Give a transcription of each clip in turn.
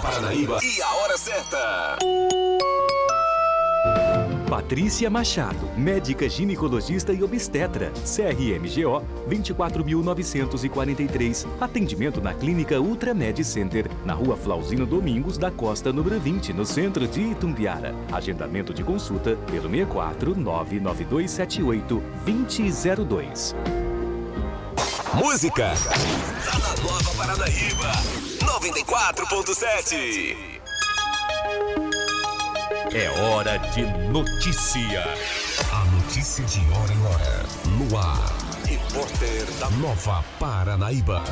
Paranaíba e a hora certa. Patrícia Machado, médica ginecologista e obstetra, CRMGO 24.943. Atendimento na Clínica Ultramed Center, na Rua Flauzino Domingos da Costa, número 20, no centro de Itumbiara. Agendamento de consulta pelo 64 99278 2002. Música tá na Nova Paranaíba 94.7. É hora de notícia. A notícia de hora em hora. No ar. Repórter da Nova Paranaíba.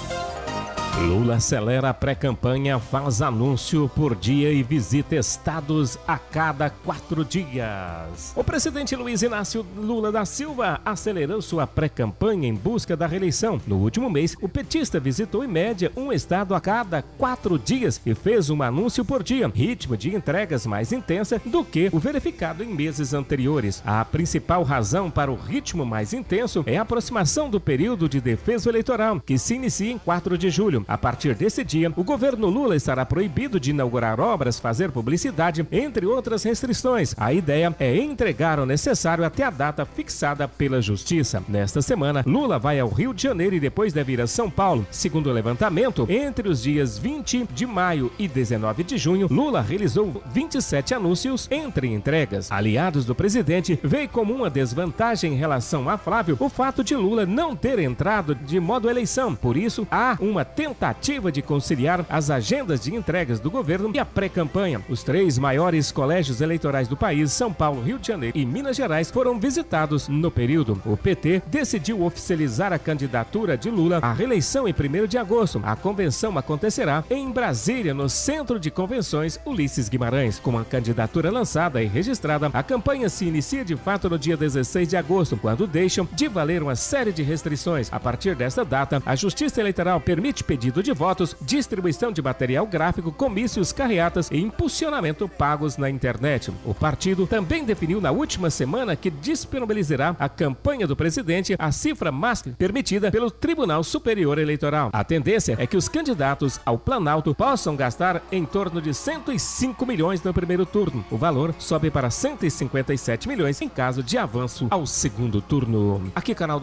Lula acelera a pré-campanha, faz anúncio por dia e visita estados a cada 4 dias. O presidente Luiz Inácio Lula da Silva acelerou sua pré-campanha em busca da reeleição. No último mês, o petista visitou em média um estado a cada 4 dias e fez um anúncio por dia, ritmo de entregas mais intensa do que o verificado em meses anteriores. A principal razão para o ritmo mais intenso é a aproximação do período de defesa eleitoral, que se inicia em 4 de julho. A partir desse dia, o governo Lula estará proibido de inaugurar obras, fazer publicidade, entre outras restrições. A ideia é entregar o necessário até a data fixada pela Justiça. Nesta semana, Lula vai ao Rio de Janeiro e depois deve ir a São Paulo. Segundo o levantamento, entre os dias 20 de maio e 19 de junho, Lula realizou 27 anúncios entre entregas. Aliados do presidente veem como uma desvantagem em relação a Flávio o fato de Lula não ter entrado de modo eleição. Por isso, há uma tentativa de conciliar as agendas de entregas do governo e a pré-campanha. Os 3 maiores colégios eleitorais do país, São Paulo, Rio de Janeiro e Minas Gerais, foram visitados no período. O PT decidiu oficializar a candidatura de Lula à reeleição em 1º de agosto. A convenção acontecerá em Brasília, no Centro de Convenções Ulisses Guimarães. Com a candidatura lançada e registrada, a campanha se inicia de fato no dia 16 de agosto, quando deixam de valer uma série de restrições. A partir desta data, a Justiça Eleitoral permite pedido de votos, distribuição de material gráfico, comícios, carreatas e impulsionamento pagos na internet. O partido também definiu na última semana que disponibilizará a campanha do presidente a cifra máxima permitida pelo Tribunal Superior Eleitoral. A tendência é que os candidatos ao Planalto possam gastar em torno de 105 milhões no primeiro turno. O valor sobe para 157 milhões em caso de avanço ao segundo turno. Aqui canal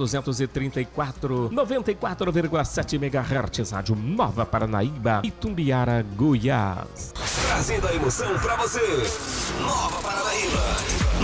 234, 94,7 MHz, Rádio Nova Paranaíba, Itumbiara, Goiás. Trazendo a emoção pra você. Nova Paranaíba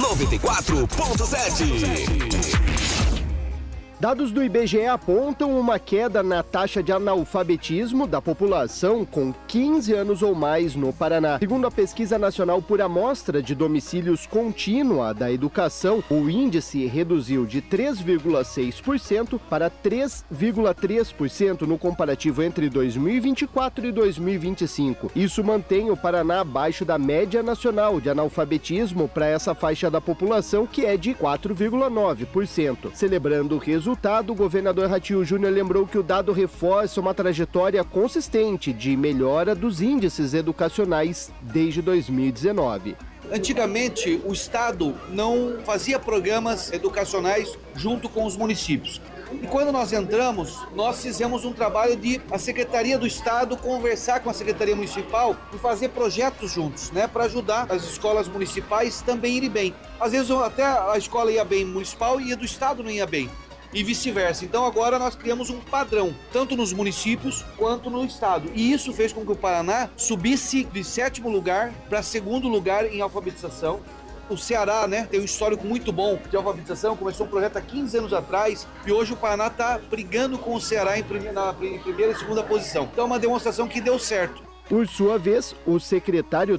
94.7. Dados do IBGE apontam uma queda na taxa de analfabetismo da população com 15 anos ou mais no Paraná. Segundo a Pesquisa Nacional por Amostra de Domicílios Contínua da Educação, o índice reduziu de 3,6% para 3,3% no comparativo entre 2024 e 2025. Isso mantém o Paraná abaixo da média nacional de analfabetismo para essa faixa da população, que é de 4,9%. Celebrando o resultado, o governador Ratinho Júnior lembrou que o dado reforça uma trajetória consistente de melhora dos índices educacionais desde 2019. Antigamente, o Estado não fazia programas educacionais junto com os municípios. E quando nós entramos, nós fizemos um trabalho de a Secretaria do Estado conversar com a Secretaria Municipal e fazer projetos juntos, para ajudar as escolas municipais também a irem bem. Às vezes até a escola ia bem municipal e a do Estado não ia bem. E vice-versa. Então agora nós criamos um padrão, tanto nos municípios quanto no estado. E isso fez com que o Paraná subisse de 7º lugar para 2º lugar em alfabetização. O Ceará, tem um histórico muito bom de alfabetização, começou um projeto há 15 anos atrás e hoje o Paraná está brigando com o Ceará em primeira e 2ª posição. Então é uma demonstração que deu certo. Por sua vez, o secretário